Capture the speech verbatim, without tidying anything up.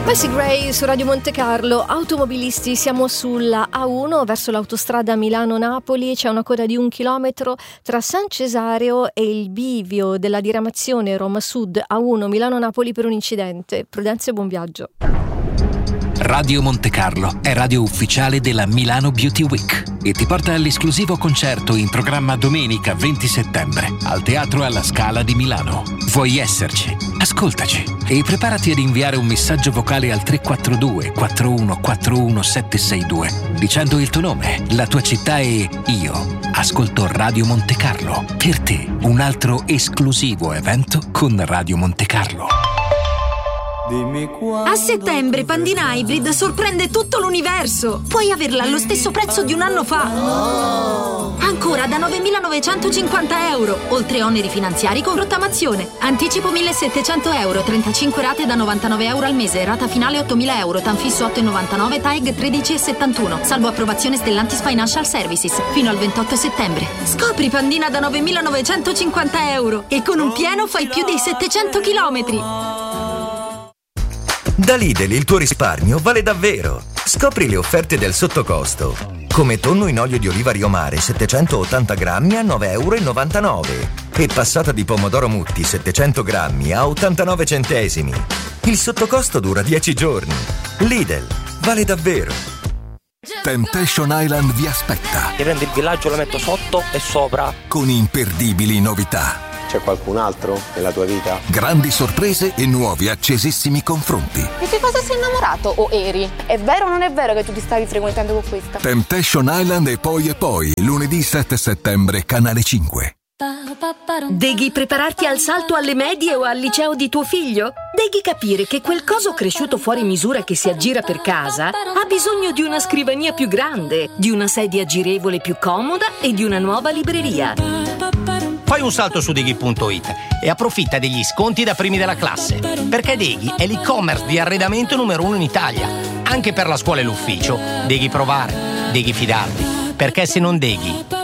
Macy Gray su Radio Monte Carlo. Automobilisti, siamo sulla A uno verso l'autostrada Milano-Napoli. C'è una coda di un chilometro tra San Cesareo e il bivio della diramazione Roma Sud A uno Milano-Napoli per un incidente. Prudenza e buon viaggio. Radio Monte Carlo è radio ufficiale della Milano Beauty Week e ti porta all'esclusivo concerto in programma domenica venti settembre al Teatro alla Scala di Milano. Vuoi esserci? Ascoltaci e preparati ad inviare un messaggio vocale al tre quattro due quattro uno quattro uno sette sei due dicendo il tuo nome, la tua città e io ascolto Radio Monte Carlo. Per te un altro esclusivo evento con Radio Monte Carlo. A settembre Pandina Hybrid sorprende tutto l'universo. Puoi averla allo stesso prezzo di un anno fa. Ancora da novemilanovecentocinquanta euro, oltre oneri finanziari con rottamazione. Anticipo millesettecento euro, trentacinque rate da novantanove euro al mese, rata finale ottomila euro, Tanfisso otto virgola novantanove, T A E G tredici virgola settantuno, salvo approvazione Stellantis Financial Services, fino al ventotto settembre. Scopri Pandina da novemilanovecentocinquanta euro e con un pieno fai più di settecento chilometri. Da Lidl il tuo risparmio vale davvero. Scopri le offerte del sottocosto. Come tonno in olio di oliva Rio Mare settecentottanta grammi a nove virgola novantanove euro e passata di pomodoro Mutti settecento grammi a ottantanove centesimi. Il sottocosto dura dieci giorni. Lidl vale davvero. Temptation Island vi aspetta. Ti prendo il villaggio, lo metto sotto e sopra. Con imperdibili novità. C'è qualcun altro nella tua vita? Grandi sorprese e nuovi accesissimi confronti. E che cosa sei innamorato o eri? È vero o non è vero che tu ti stavi frequentando con questa? Temptation Island e poi e poi, lunedì sette settembre, Canale cinque. Devi prepararti al salto alle medie o al liceo di tuo figlio? Devi capire che quel coso cresciuto fuori misura che si aggira per casa ha bisogno di una scrivania più grande, di una sedia girevole più comoda e di una nuova libreria. Fai un salto su Deghi punto it e approfitta degli sconti da primi della classe, perché Deghi è l'e-commerce di arredamento numero uno in Italia. Anche per la scuola e l'ufficio, Deghi provare, Deghi fidarti, perché se non Deghi,